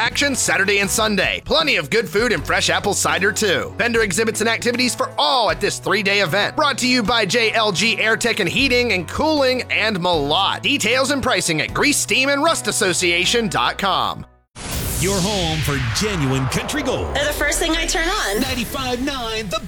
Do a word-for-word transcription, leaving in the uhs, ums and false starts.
action Saturday and Sunday. Plenty of good food and fresh apple cider, too. Vendor exhibits and activities for all at this three-day event. Brought to you by J L G Airtech and Heating and Cooling and Malott. Details and pricing at grease steam and rust association dot com. Your home for genuine country gold. They're the first thing I turn on. ninety-five point nine The